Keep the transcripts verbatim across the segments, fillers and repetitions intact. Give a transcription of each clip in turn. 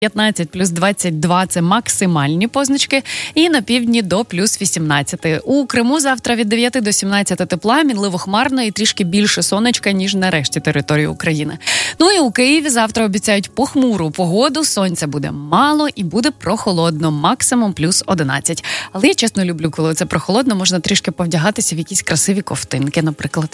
п'ятнадцять, плюс двадцять два – це максимальні позначки, і на півдні до плюс вісімнадцять. У Криму завтра від дев'яти до сімнадцяти тепла, мінливо хмарно і трішки більше сонечка, ніж на решті території України. Ну і у Києві завтра обіцяють похмуру погоду, сонця буде мало і буде прохолодно, максимум плюс одинадцять. Але я чесно люблю, коли це прохолодно, можна трішки повдягатися в якісь красиві ковтинки, наприклад.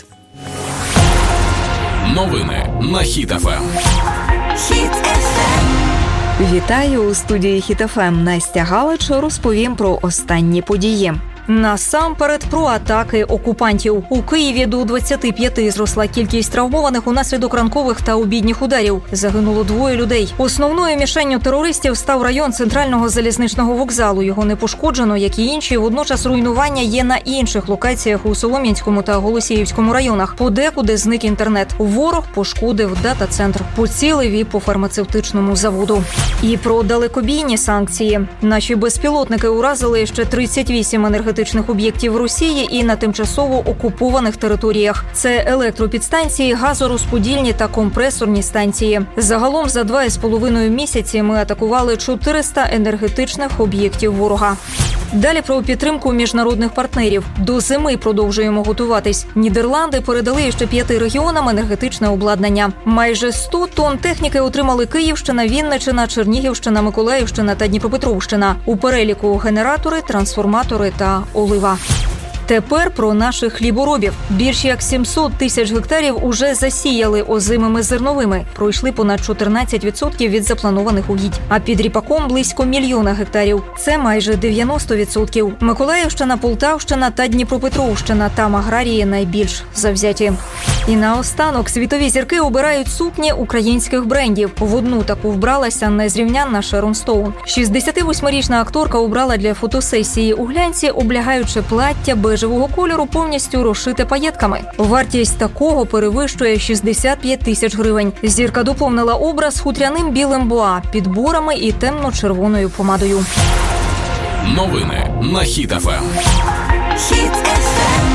Новини на Хіт еф ем. Хіт еф ем. Вітаю у студії Хіт еф ем. Настя Галич розповім про останні події. Насамперед про атаки окупантів. У Києві до двадцяти п'яти зросла кількість травмованих унаслідок ранкових та обідніх ударів. Загинуло двоє людей. Основною мішенню терористів став район центрального залізничного вокзалу. Його не пошкоджено, як і інші. Водночас руйнування є на інших локаціях у Солом'янському та Голосіївському районах. Подекуди зник інтернет. Ворог пошкодив дата-центр. Поцілив і по фармацевтичному заводу. І про далекобійні санкції. Наші безпілотники уразили ще тридцять вісім енергетичних об'єктів Росії і на тимчасово окупованих територіях. Це електропідстанції, газорозподільні та компресорні станції. Загалом за два з половиною місяці ми атакували чотириста енергетичних об'єктів ворога. Далі про підтримку міжнародних партнерів. До зими продовжуємо готуватись. Нідерланди передали ще п'яти регіонам енергетичне обладнання. Майже сто тонн техніки отримали Київщина, Вінниччина, Чернігівщина, Миколаївщина та Дніпропетровщина. У переліку генератори, трансформатори та олива. Тепер про наших хліборобів. Більш як сімсот тисяч гектарів уже засіяли озимими зерновими. Пройшли понад чотирнадцять відсотків від запланованих угідь. А під ріпаком близько мільйона гектарів. Це майже дев'яносто відсотків. Миколаївщина, Полтавщина та Дніпропетровщина. Там аграрії найбільш завзяті. І наостанок світові зірки обирають сукні українських брендів. В одну таку вбралася незрівнянна Шерон Стоун. шістдесятивосьмирічна акторка обрала для фотосесії у глянці облягаюче плаття бежевого кольору, повністю розшите паєтками. Вартість такого перевищує шістдесят п'ять тисяч гривень. Зірка доповнила образ хутряним білим боа, підборами і темно-червоною помадою. Новини на Хіт еф ем. Хіт еф ем.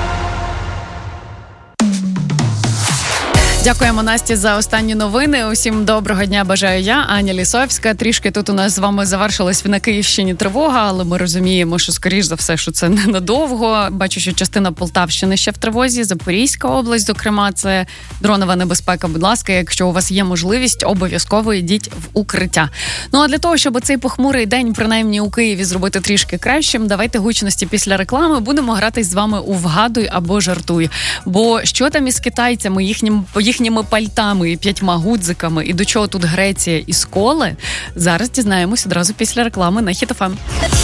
Дякуємо, Насті, за останні новини. Усім доброго дня бажаю я, Аня Лісовська. Трішки тут у нас з вами завершилась на Київщині тривога, але ми розуміємо, що, скоріш за все, що це ненадовго. Бачу, що частина Полтавщини ще в тривозі, Запорізька область, зокрема, це дронова небезпека. Будь ласка, якщо у вас є можливість, обов'язково йдіть в укриття. Ну, а для того, щоб цей похмурий день, принаймні у Києві, зробити трішки кращим, давайте гучності після реклами будемо гратись з вами у «Вгадуй або жартуй». Бо що там із китайцями, їхнім їхніми пальтами і п'ятьма гудзиками, і до чого тут Греція і сколи, зараз дізнаємось одразу після реклами на Хіт еф ем.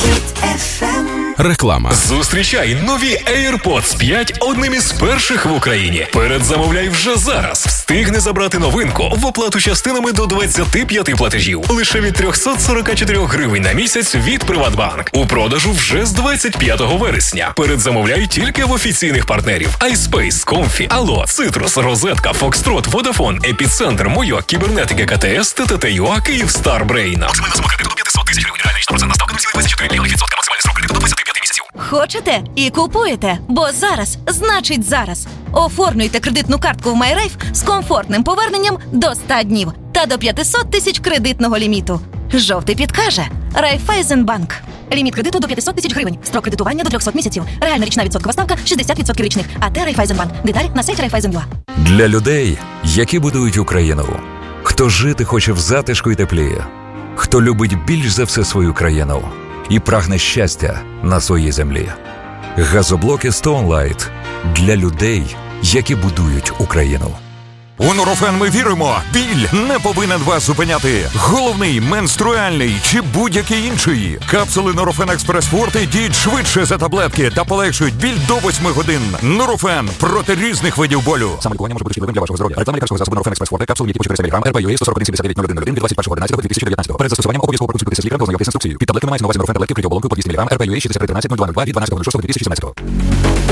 Реклама. Зустрічай нові AirPods п'ять одним із перших в Україні. Передзамовляй вже зараз. Встигни забрати новинку в оплату частинами до двадцяти п'яти платежів. Лише від триста сорок чотири гривень на місяць від Приватбанк. У продажу вже з двадцять п'ятого вересня. Передзамовляй тільки в офіційних партнерів. iSpace, Comfy, Allo, Citrus, Розетка, Foxtrot, Vodafone, Епіцентр, Мойо, Кібернетики, КТС, ТТТ.ЮА, Київ, Старбрейн. Максимальна сума кредиту до п'ятсот тисяч гривень. Реальна процентна ставка нуль цілих двадцять чотири відсотка. Максимальний срок кредиту до двадцяти п'яти місяців. Хочете і купуєте, бо зараз значить зараз. Оформлюйте кредитну картку в MyRafe з комфортним поверненням до ста днів та до п'ятсот тисяч кредитного ліміту. Жовтий підкаже Райфайзенбанк. Ліміт кредиту до п'ятсот тисяч гривень. Строк кредитування до триста місяців. Реальна річна відсоткова ставка шістдесят відсотків річних. АТ Райфайзенбанк. Деталі на сайті Райфайзен.ЮА. Для людей, які будують Україну. Хто жити хоче в затишку і теплі. Хто любить більш за все свою країну. І прагне щастя на своїй землі. Газоблоки Stone Light. Для людей, які будують Україну. У Нурофен ми віримо, біль не повинен вас зупиняти. Головний, менструальний чи будь-який інший. Капсули Нурофен Експрес Форте діють швидше за таблетки та полегшують біль до восьми годин. Нурофен проти різних видів болю. Саме лікування може бути шкідливим для вашого здоров'я. Реклама лікарського засобу Нурофен Експрес Форте, капсули, які по чотириста міліграм, РП ю ей сто сорок один сімдесят дев'ять нуль один нуль один від двадцять першого одинадцятого дві тисячі дев'ятнадцятого. Перед застосуванням обов'язково проконсультуйтеся з лікарем та ознайомтесь з інструкцією. Під таблетками мається на увазі Нурофен таблетки, прийом оболонку по двісті міліграм, РП ю ей шістдесят три тринадцять нуль два нуль два від дванадцятого шостого дві тисячі сімнадцятого.